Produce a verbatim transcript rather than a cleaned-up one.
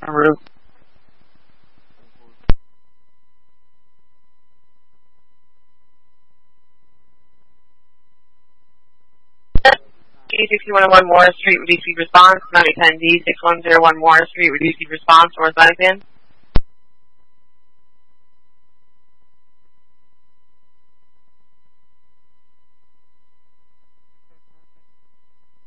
Route. D six one one Morris Street, receive response. ninety ten D six one zero one Morris Street, receive response. North Lexington.